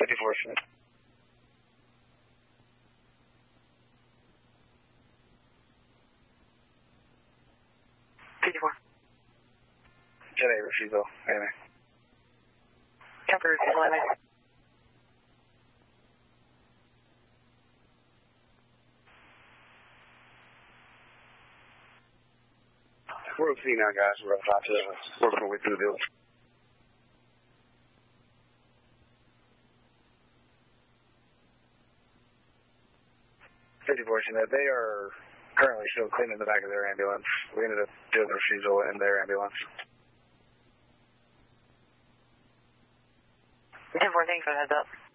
54, Schmidt. 54. Jet A, refusal, AMA. Temper, refusal, AMA. We're OC now, guys. We're up top to working our way through the village. They are currently still cleaning the back of their ambulance. We ended up doing the refusal in their ambulance. 10-4, thanks for the heads up.